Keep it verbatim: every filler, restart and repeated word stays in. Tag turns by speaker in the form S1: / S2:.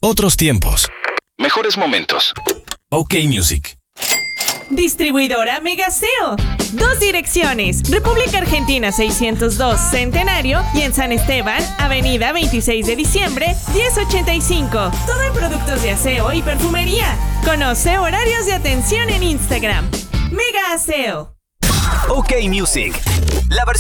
S1: Otros tiempos. Mejores momentos. OK Music.
S2: Distribuidora Megaseo. Dos direcciones. República Argentina seiscientos dos Centenario y en San Esteban, Avenida veintiséis de diciembre, diez ochenta y cinco. Todo en productos de aseo y perfumería. Conoce horarios de atención en Instagram. Mega Aseo.
S1: OK Music. La versión